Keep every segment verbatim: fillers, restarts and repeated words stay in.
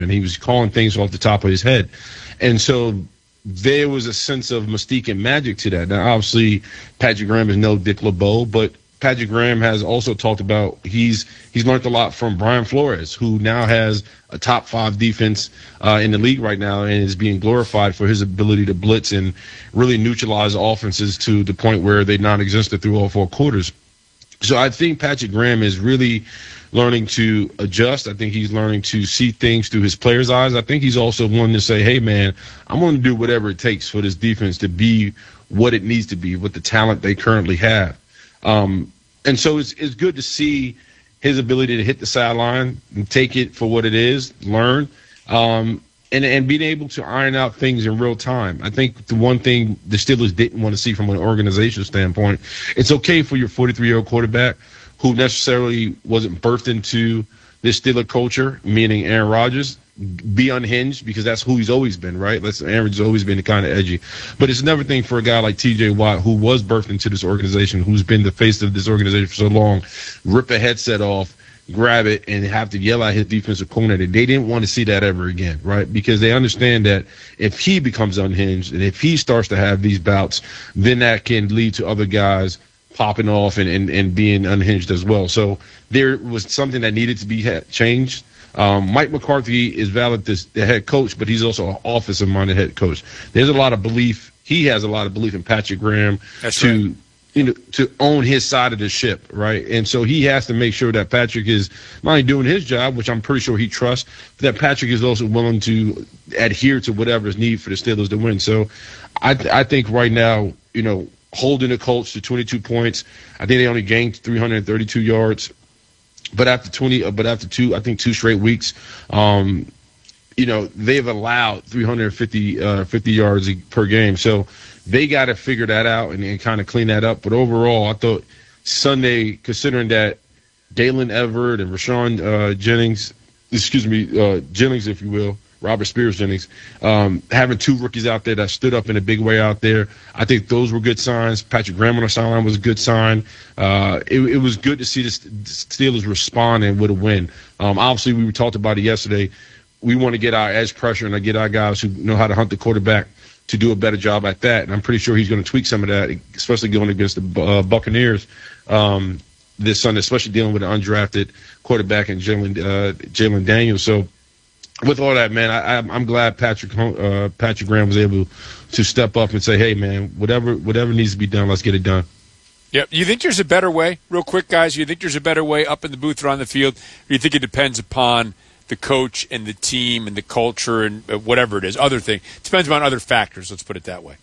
and he was calling things off the top of his head. And so there was a sense of mystique and magic to that. Now, obviously, Patrick Graham is no Dick LeBeau, but Patrick Graham has also talked about he's he's learned a lot from Brian Flores, who now has a top five defense uh, in the league right now and is being glorified for his ability to blitz and really neutralize offenses to the point where they non-existent through all four quarters. So I think Patrick Graham is really learning to adjust. I think he's learning to see things through his players' eyes. I think he's also wanting to say, hey, man, I'm going to do whatever it takes for this defense to be what it needs to be with the talent they currently have. Um, and so it's it's good to see his ability to hit the sideline and take it for what it is, learn, um, and, and being able to iron out things in real time. I think the one thing the Steelers didn't want to see from an organizational standpoint, it's okay for your forty-three-year-old quarterback who necessarily wasn't birthed into this Steeler culture, meaning Aaron Rodgers, be unhinged because that's who he's always been, right? That's Aaron's always been kind of edgy. But it's another thing for a guy like T J Watt, who was birthed into this organization, who's been the face of this organization for so long, rip a headset off, grab it, and have to yell at his defensive coordinator. They didn't want to see that ever again, right? Because they understand that if he becomes unhinged and if he starts to have these bouts, then that can lead to other guys popping off and, and, and being unhinged as well. So there was something that needed to be changed. Um, Mike McCarthy is valid as the head coach, but he's also an offensive-minded head coach. There's a lot of belief. He has a lot of belief in Patrick Graham That's to, right. you know, to own his side of the ship, right? And so he has to make sure that Patrick is not only doing his job, which I'm pretty sure he trusts, but that Patrick is also willing to adhere to whatever is needed for the Steelers to win. So I, I think right now, you know, holding the Colts to twenty-two points. I think they only gained three hundred thirty-two yards. But after twenty, but after two, I think two straight weeks, um, you know, they've allowed three hundred fifty, uh, fifty yards per game. So they got to figure that out and, and kind of clean that up. But overall, I thought Sunday, considering that Dalen Everett and Rashawn uh, Jennings, excuse me, uh, Jennings, if you will, Robert Spears Jennings, um, having two rookies out there that stood up in a big way out there. I think those were good signs. Patrick Graham on the sideline was a good sign. Uh, it, it was good to see the Steelers responding with a win. Um, obviously, we talked about it yesterday. We want to get our edge pressure and get our guys who know how to hunt the quarterback to do a better job at that. And I'm pretty sure he's going to tweak some of that, especially going against the uh, Buccaneers um, this Sunday, especially dealing with an undrafted quarterback and Jalen uh, Jalen Daniels. So, with all that, man, I, I'm glad Patrick uh, Patrick Graham was able to step up and say, hey, man, whatever whatever needs to be done, let's get it done. Yep. You think there's a better way, real quick, guys? You think there's a better way up in the booth or on the field? Or you think it depends upon the coach and the team and the culture and whatever it is, other thing? It depends on other factors, let's put it that way.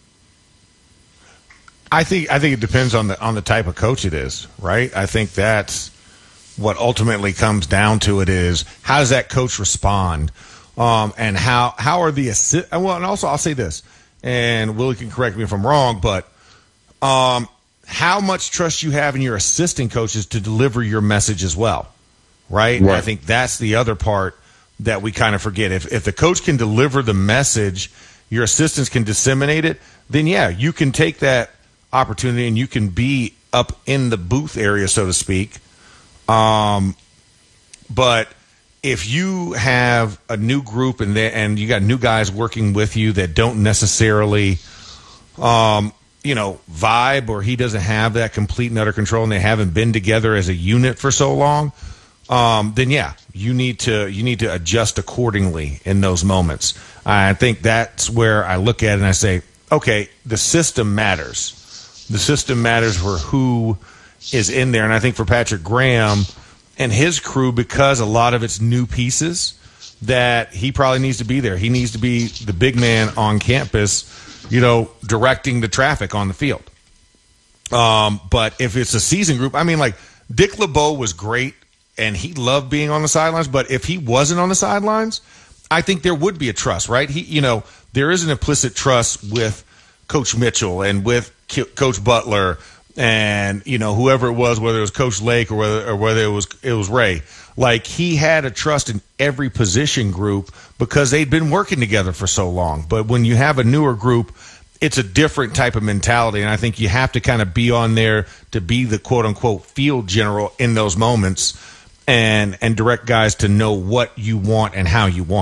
I think I think it depends on the on the type of coach it is, right? I think that's what ultimately comes down to it is how does that coach respond, um, and how how are the assi- well, and also I'll say this, and Willie can correct me if I'm wrong, but um, how much trust you have in your assistant coaches to deliver your message as well, right? Right. I think that's the other part that we kind of forget. If if the coach can deliver the message, your assistants can disseminate it, then yeah, you can take that opportunity and you can be up in the booth area, so to speak. Um, but if you have a new group and they, and you got new guys working with you that don't necessarily, um, you know, vibe, or he doesn't have that complete and utter control, and they haven't been together as a unit for so long, um, then yeah, you need to you need to adjust accordingly in those moments. I think that's where I look at it and I say, okay, the system matters. The system matters for who is in there. And I think for Patrick Graham and his crew, because a lot of it's new pieces, that he probably needs to be there. He needs to be the big man on campus, you know, directing the traffic on the field. Um, but if it's a season group, I mean, like Dick LeBeau was great and he loved being on the sidelines. But if he wasn't on the sidelines, I think there would be a trust, right? He, you know, there is an implicit trust with Coach Mitchell and with Coach Butler and, you know, whoever it was, whether it was Coach Lake or whether or whether it was it was Ray. Like, he had a trust in every position group because they'd been working together for so long. But when you have a newer group, it's a different type of mentality, and I think you have to kind of be on there to be the quote-unquote field general in those moments. and and direct guys to know what you want and how you want.